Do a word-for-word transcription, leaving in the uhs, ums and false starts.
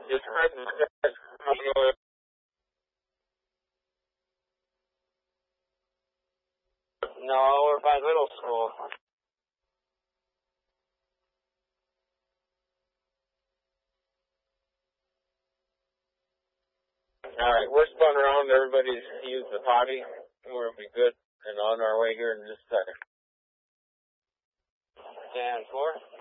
Just no, we're by middle school. All right, we're spun around. Everybody's used the potty. We'll be good and on our way here in just a second. Stand for.